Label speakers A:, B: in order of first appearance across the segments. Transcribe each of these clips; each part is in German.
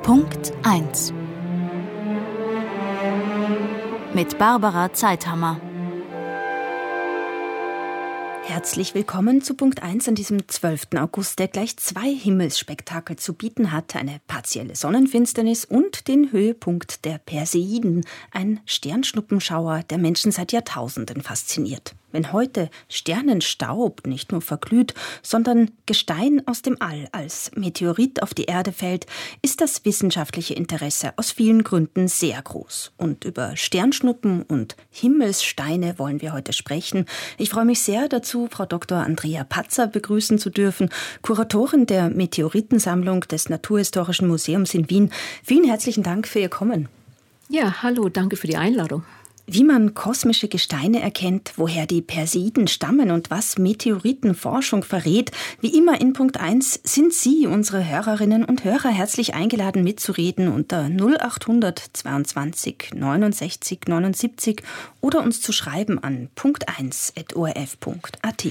A: Punkt 1 mit Barbara Zeithammer.
B: Herzlich willkommen zu Punkt 1 an diesem 12. August, der gleich 2 Himmelsspektakel zu bieten hat. Eine partielle Sonnenfinsternis und den Höhepunkt der Perseiden. Ein Sternschnuppenschauer, der Menschen seit Jahrtausenden fasziniert. Wenn heute Sternenstaub nicht nur verglüht, sondern Gestein aus dem All als Meteorit auf die Erde fällt, ist das wissenschaftliche Interesse aus vielen Gründen sehr groß. Und über Sternschnuppen und Himmelssteine wollen wir heute sprechen. Ich freue mich sehr dazu, Frau Dr. Andrea Patzer begrüßen zu dürfen, Kuratorin der Meteoritensammlung des Naturhistorischen Museums in Wien. Vielen herzlichen Dank für Ihr Kommen.
C: Ja, hallo, danke für die Einladung.
B: Wie man kosmische Gesteine erkennt, woher die Perseiden stammen und was Meteoritenforschung verrät, wie immer in Punkt 1 sind Sie, unsere Hörerinnen und Hörer, herzlich eingeladen mitzureden unter 0800 22 69 79 oder uns zu schreiben an punkt1@orf.at.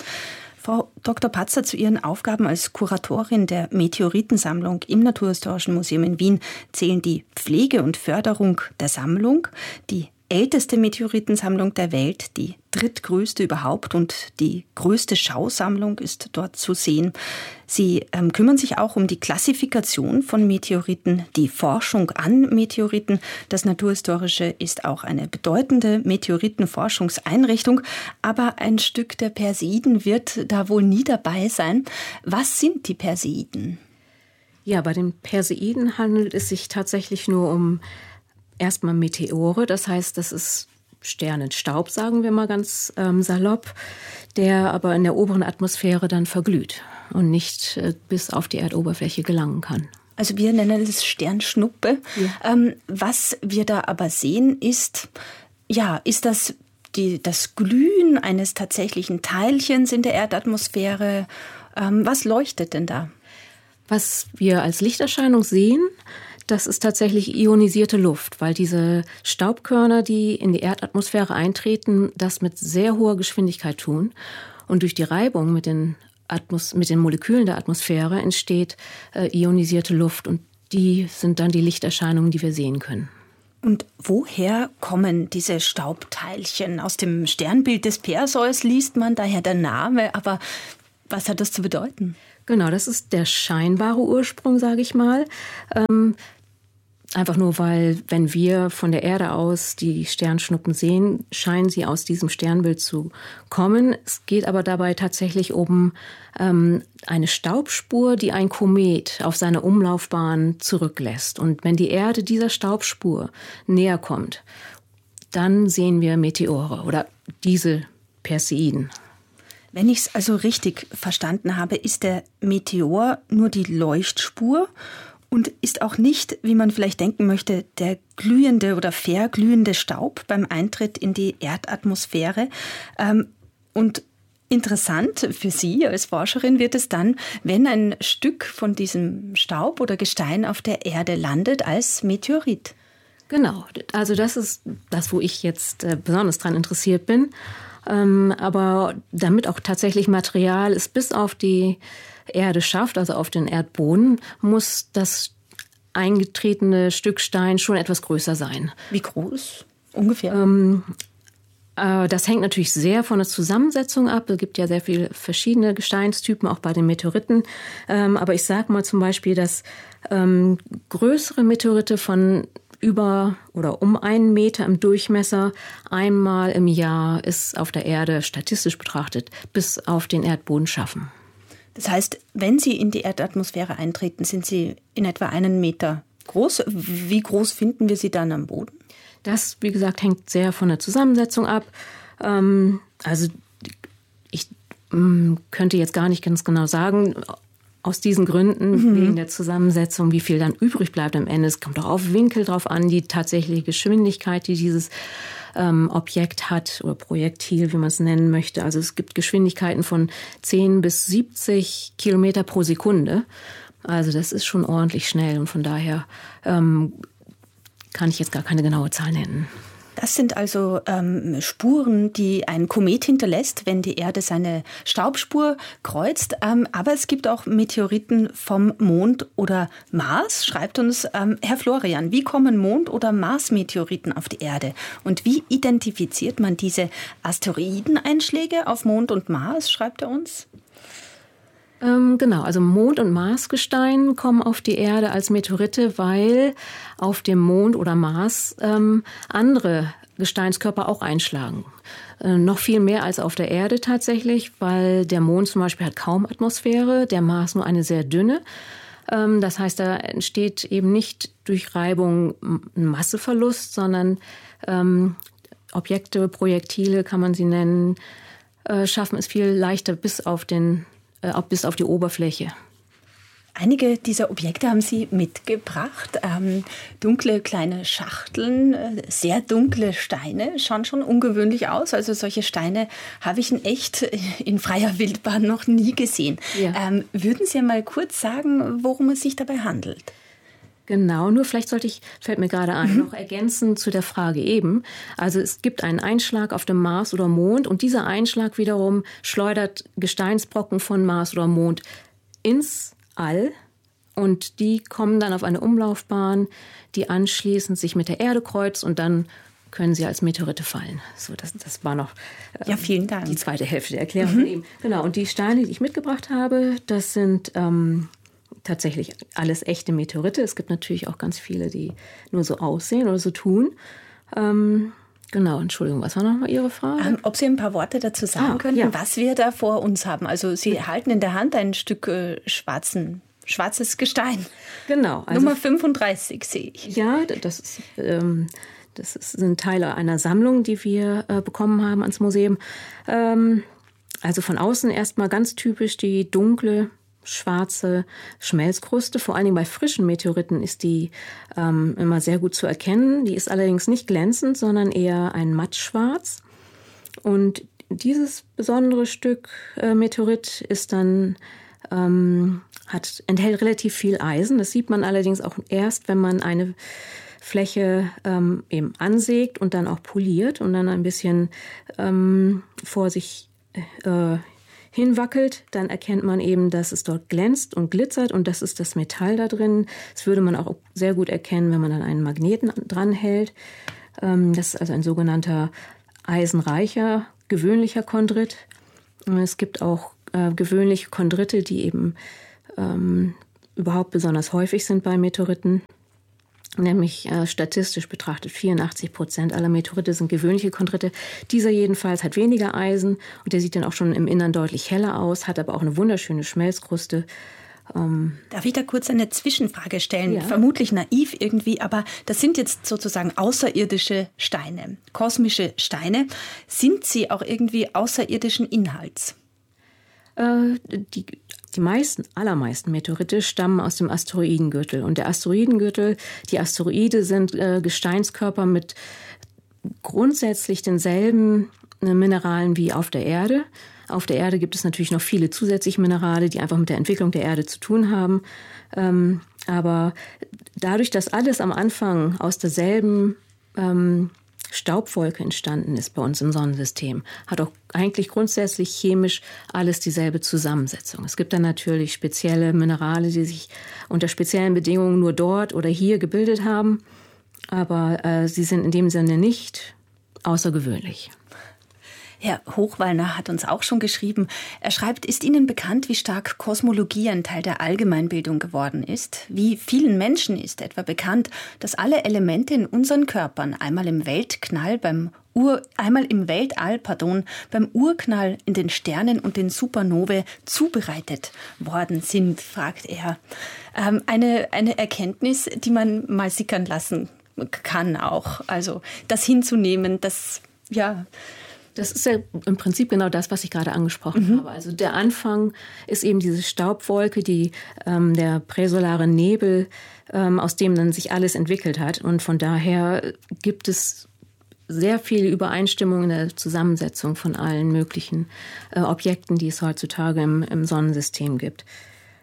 B: Frau Dr. Patzer, zu Ihren Aufgaben als Kuratorin der Meteoritensammlung im Naturhistorischen Museum in Wien zählen die Pflege und Förderung der Sammlung, die älteste Meteoritensammlung der Welt, die drittgrößte überhaupt und die größte Schausammlung ist dort zu sehen. Sie kümmern sich auch um die Klassifikation von Meteoriten, die Forschung an Meteoriten. Das Naturhistorische ist auch eine bedeutende Meteoritenforschungseinrichtung, aber ein Stück der Perseiden wird da wohl nie dabei sein. Was sind die Perseiden?
C: Ja, bei den Perseiden handelt es sich tatsächlich nur um erstmal Meteore, das heißt, das ist Sternenstaub, sagen wir mal ganz salopp, der aber in der oberen Atmosphäre dann verglüht und nicht bis auf die Erdoberfläche gelangen kann.
B: Also wir nennen es Sternschnuppe. Ja. Was wir da aber sehen ist das Glühen eines tatsächlichen Teilchens in der Erdatmosphäre. Was leuchtet denn da?
C: Was wir als Lichterscheinung sehen, das ist tatsächlich ionisierte Luft, weil diese Staubkörner, die in die Erdatmosphäre eintreten, das mit sehr hoher Geschwindigkeit tun. Und durch die Reibung mit den Molekülen der Atmosphäre entsteht ionisierte Luft. Und die sind dann die Lichterscheinungen, die wir sehen können.
B: Und woher kommen diese Staubteilchen? Aus dem Sternbild des Perseus liest man daher der Name, aber was hat das zu bedeuten?
C: Genau, das ist der scheinbare Ursprung, sage ich mal. Einfach nur, weil, wenn wir von der Erde aus die Sternschnuppen sehen, scheinen sie aus diesem Sternbild zu kommen. Es geht aber dabei tatsächlich um eine Staubspur, die ein Komet auf seiner Umlaufbahn zurücklässt. Und wenn die Erde dieser Staubspur näher kommt, dann sehen wir Meteore oder diese Perseiden.
B: Wenn ich es also richtig verstanden habe, ist der Meteor nur die Leuchtspur und ist auch nicht, wie man vielleicht denken möchte, der glühende oder verglühende Staub beim Eintritt in die Erdatmosphäre. Und interessant für Sie als Forscherin wird es dann, wenn ein Stück von diesem Staub oder Gestein auf der Erde landet als Meteorit.
C: Genau, also das ist das, wo ich jetzt besonders dran interessiert bin. Aber damit auch tatsächlich Material es bis auf die Erde schafft, also auf den Erdboden, muss das eingetretene Stück Stein schon etwas größer sein.
B: Wie groß ungefähr?
C: Das hängt natürlich sehr von der Zusammensetzung ab. Es gibt ja sehr viele verschiedene Gesteinstypen, auch bei den Meteoriten. Aber ich sage mal zum Beispiel, dass größere Meteorite von über oder um 1 Meter im Durchmesser einmal im Jahr ist auf der Erde statistisch betrachtet bis auf den Erdboden schaffen.
B: Das heißt, wenn Sie in die Erdatmosphäre eintreten, sind Sie in etwa 1 Meter groß. Wie groß finden wir Sie dann am Boden?
C: Das, wie gesagt, hängt sehr von der Zusammensetzung ab. Also ich könnte jetzt gar nicht ganz genau sagen, aus diesen Gründen, wegen der Zusammensetzung, wie viel dann übrig bleibt am Ende. Es kommt auch auf Winkel drauf an, die tatsächliche Geschwindigkeit, die dieses Objekt hat oder Projektil, wie man es nennen möchte. Also es gibt Geschwindigkeiten von 10 bis 70 Kilometer pro Sekunde. Also das ist schon ordentlich schnell und von daher kann ich jetzt gar keine genaue Zahl nennen.
B: Das sind also Spuren, die ein Komet hinterlässt, wenn die Erde seine Staubspur kreuzt. Aber es gibt auch Meteoriten vom Mond oder Mars, schreibt uns Herr Florian. Wie kommen Mond- oder Mars-Meteoriten auf die Erde? Und wie identifiziert man diese Asteroideneinschläge auf Mond und Mars, schreibt er uns?
C: Genau, also Mond- und Marsgestein kommen auf die Erde als Meteorite, weil auf dem Mond oder Mars andere Gesteinskörper auch einschlagen. Noch viel mehr als auf der Erde tatsächlich, weil der Mond zum Beispiel hat kaum Atmosphäre, der Mars nur eine sehr dünne. Das heißt, da entsteht eben nicht durch Reibung ein Masseverlust, sondern Objekte, Projektile kann man sie nennen, schaffen es viel leichter bis auf die Oberfläche.
B: Einige dieser Objekte haben Sie mitgebracht. Dunkle kleine Schachteln, sehr dunkle Steine, schauen schon ungewöhnlich aus. Also solche Steine habe ich in freier Wildbahn noch nie gesehen. Ja. Würden Sie mal kurz sagen, worum es sich dabei handelt?
C: Genau, nur vielleicht fällt mir gerade ein, noch ergänzen zu der Frage eben. Also es gibt einen Einschlag auf dem Mars oder Mond und dieser Einschlag wiederum schleudert Gesteinsbrocken von Mars oder Mond ins All und die kommen dann auf eine Umlaufbahn, die anschließend sich mit der Erde kreuzt und dann können sie als Meteorite fallen. So, das war noch
B: vielen Dank.
C: Die zweite Hälfte der Erklärung von ihm. Genau, und die Steine, die ich mitgebracht habe, das sind tatsächlich alles echte Meteorite. Es gibt natürlich auch ganz viele, die nur so aussehen oder so tun. Genau, Entschuldigung, was war nochmal Ihre Frage?
B: Ob Sie ein paar Worte dazu sagen könnten, was wir da vor uns haben. Also Sie halten in der Hand ein Stück schwarzes Gestein.
C: Genau. Also,
B: Nummer 35 sehe ich.
C: Ja, das sind Teile einer Sammlung, die wir bekommen haben ans Museum. Also von außen erstmal ganz typisch die dunkle, schwarze Schmelzkruste. Vor allen Dingen bei frischen Meteoriten ist die immer sehr gut zu erkennen. Die ist allerdings nicht glänzend, sondern eher ein mattschwarz. Und dieses besondere Stück Meteorit ist dann enthält relativ viel Eisen. Das sieht man allerdings auch erst, wenn man eine Fläche eben ansägt und dann auch poliert und dann ein bisschen vor sich hinwackelt, dann erkennt man eben, dass es dort glänzt und glitzert und das ist das Metall da drin. Das würde man auch sehr gut erkennen, wenn man dann einen Magneten dran hält. Das ist also ein sogenannter eisenreicher, gewöhnlicher Chondrit. Es gibt auch gewöhnliche Chondrite, die eben überhaupt besonders häufig sind bei Meteoriten. Nämlich statistisch betrachtet 84% aller Meteorite sind gewöhnliche Chondrite. Dieser jedenfalls hat weniger Eisen und der sieht dann auch schon im Innern deutlich heller aus, hat aber auch eine wunderschöne Schmelzkruste.
B: Darf ich da kurz eine Zwischenfrage stellen?
C: Ja.
B: Vermutlich naiv irgendwie, aber das sind jetzt sozusagen außerirdische Steine, kosmische Steine. Sind sie auch irgendwie außerirdischen Inhalts?
C: Die allermeisten Meteorite stammen aus dem Asteroidengürtel. Und der Asteroidengürtel, die Asteroide sind Gesteinskörper mit grundsätzlich denselben Mineralen wie auf der Erde. Auf der Erde gibt es natürlich noch viele zusätzliche Minerale, die einfach mit der Entwicklung der Erde zu tun haben. Aber dadurch, dass alles am Anfang aus derselben Staubwolke entstanden ist bei uns im Sonnensystem, hat auch eigentlich grundsätzlich chemisch alles dieselbe Zusammensetzung. Es gibt dann natürlich spezielle Minerale, die sich unter speziellen Bedingungen nur dort oder hier gebildet haben, aber sie sind in dem Sinne nicht außergewöhnlich.
B: Herr Hochwallner hat uns auch schon geschrieben. Er schreibt, ist Ihnen bekannt, wie stark Kosmologie ein Teil der Allgemeinbildung geworden ist? Wie vielen Menschen ist etwa bekannt, dass alle Elemente in unseren Körpern einmal im Weltall beim Urknall in den Sternen und den Supernovae zubereitet worden sind, fragt er. Eine Erkenntnis, die man mal sickern lassen kann auch. Also das hinzunehmen, das
C: ist ja im Prinzip genau das, was ich gerade angesprochen habe. Also der Anfang ist eben diese Staubwolke, der präsolare Nebel, aus dem dann sich alles entwickelt hat. Und von daher gibt es sehr viele Übereinstimmungen in der Zusammensetzung von allen möglichen Objekten, die es heutzutage im Sonnensystem gibt.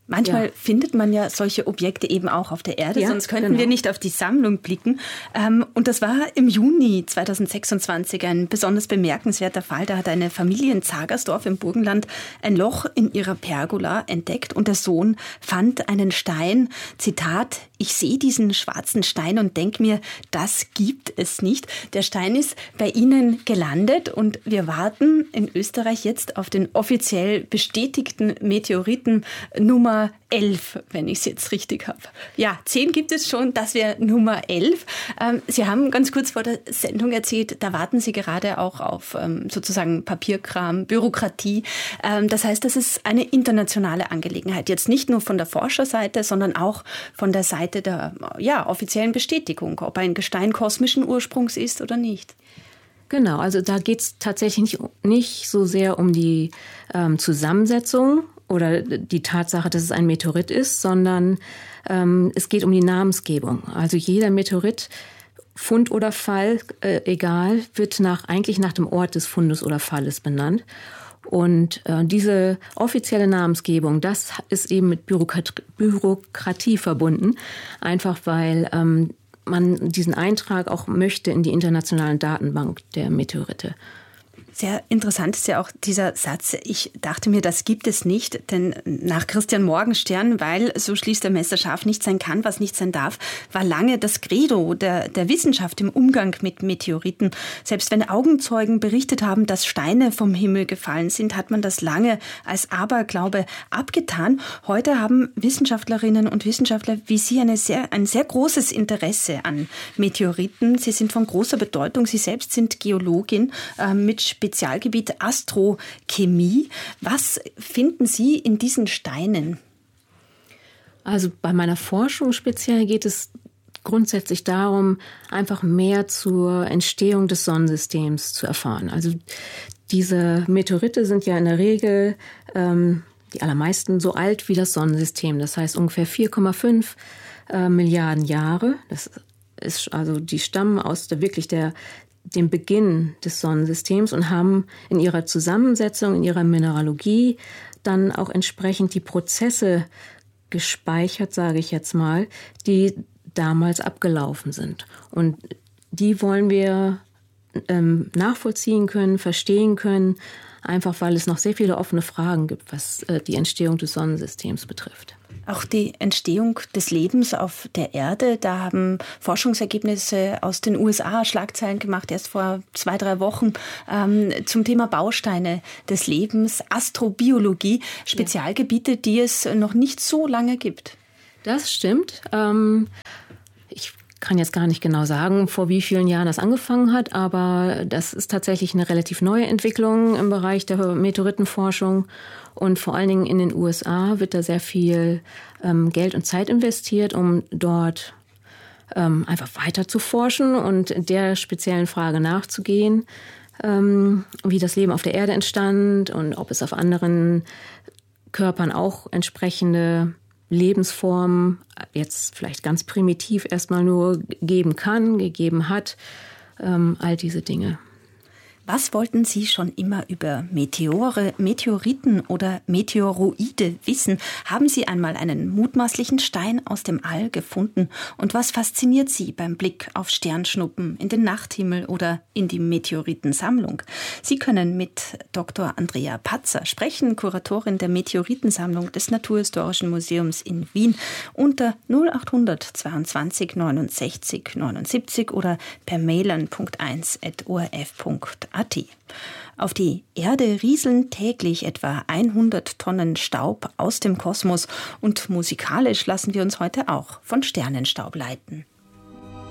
B: Manchmal findet man ja solche Objekte eben auch auf der Erde, sonst könnten wir nicht auf die Sammlung blicken. Und das war im Juni 2026 ein besonders bemerkenswerter Fall. Da hat eine Familie in Zagersdorf im Burgenland ein Loch in ihrer Pergola entdeckt und der Sohn fand einen Stein. Zitat: Ich sehe diesen schwarzen Stein und denke mir, das gibt es nicht. Der Stein ist bei Ihnen gelandet und wir warten in Österreich jetzt auf den offiziell bestätigten Meteoriten Nummer 11, wenn ich es jetzt richtig habe. Ja, 10 gibt es schon, das wäre Nummer 11. Sie haben ganz kurz vor der Sendung erzählt, da warten Sie gerade auch auf sozusagen Papierkram, Bürokratie. Das heißt, das ist eine internationale Angelegenheit. Jetzt nicht nur von der Forscherseite, sondern auch von der Seite der offiziellen Bestätigung, ob ein Gestein kosmischen Ursprungs ist oder nicht.
C: Genau, also da geht es tatsächlich nicht so sehr um die Zusammensetzung oder die Tatsache, dass es ein Meteorit ist, sondern es geht um die Namensgebung. Also jeder Meteorit, Fund oder Fall, egal, wird eigentlich nach dem Ort des Fundes oder Falles benannt. Und diese offizielle Namensgebung, das ist eben mit Bürokratie verbunden, einfach weil man diesen Eintrag auch möchte in die internationalen Datenbank der Meteorite.
B: Sehr interessant ist ja auch dieser Satz, ich dachte mir, das gibt es nicht, denn nach Christian Morgenstern, weil so schließt der Messer scharf, nicht sein kann, was nicht sein darf, war lange das Credo der Wissenschaft im Umgang mit Meteoriten. Selbst wenn Augenzeugen berichtet haben, dass Steine vom Himmel gefallen sind, hat man das lange als Aberglaube abgetan. Heute haben Wissenschaftlerinnen und Wissenschaftler wie Sie ein sehr großes Interesse an Meteoriten. Sie sind von großer Bedeutung. Sie selbst sind Geologin mit Spezialgebiet Astrochemie. Was finden Sie in diesen Steinen?
C: Also bei meiner Forschung speziell geht es grundsätzlich darum, einfach mehr zur Entstehung des Sonnensystems zu erfahren. Also diese Meteorite sind ja in der Regel die allermeisten so alt wie das Sonnensystem. Das heißt ungefähr 4,5 Milliarden Jahre. Das ist also, die stammen aus dem Beginn des Sonnensystems und haben in ihrer Zusammensetzung, in ihrer Mineralogie dann auch entsprechend die Prozesse gespeichert, sage ich jetzt mal, die damals abgelaufen sind. Und die wollen wir nachvollziehen können, verstehen können, einfach weil es noch sehr viele offene Fragen gibt, was die Entstehung des Sonnensystems betrifft.
B: Auch die Entstehung des Lebens auf der Erde, da haben Forschungsergebnisse aus den USA Schlagzeilen gemacht, erst vor 2-3 Wochen, zum Thema Bausteine des Lebens, Astrobiologie, Spezialgebiete, die es noch nicht so lange gibt.
C: Das stimmt. Ich kann jetzt gar nicht genau sagen, vor wie vielen Jahren das angefangen hat, aber das ist tatsächlich eine relativ neue Entwicklung im Bereich der Meteoritenforschung. Und vor allen Dingen in den USA wird da sehr viel Geld und Zeit investiert, um dort einfach weiter zu forschen und der speziellen Frage nachzugehen, wie das Leben auf der Erde entstand und ob es auf anderen Körpern auch entsprechende Lebensformen, jetzt vielleicht ganz primitiv erstmal nur gegeben hat, all diese Dinge.
B: Was wollten Sie schon immer über Meteore, Meteoriten oder Meteoroide wissen? Haben Sie einmal einen mutmaßlichen Stein aus dem All gefunden? Und was fasziniert Sie beim Blick auf Sternschnuppen, in den Nachthimmel oder in die Meteoritensammlung? Sie können mit Dr. Andrea Patzer sprechen, Kuratorin der Meteoritensammlung des Naturhistorischen Museums in Wien, unter 0800 22 69 79 oder per Mail an punkt1@orf.at. Auf die Erde rieseln täglich etwa 100 Tonnen Staub aus dem Kosmos und musikalisch lassen wir uns heute auch von Sternenstaub leiten.